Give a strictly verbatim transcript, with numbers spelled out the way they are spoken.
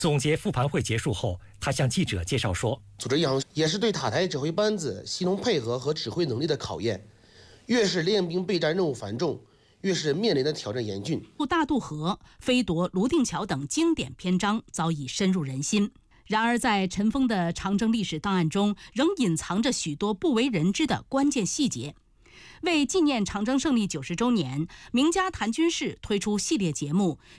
总结复盘会结束后，他向记者介绍说， 组织养也是对塔台指挥班子协同配合和指挥能力的考验。越是练兵备战任务繁重，越是面临的挑战严峻。 大渡河、飞夺泸定桥等经典篇章早已深入人心。然而，在尘封的长征历史档案中，仍隐藏着许多不为人知的关键细节。为纪念长征胜利九十周年，名家谈军事推出系列节目，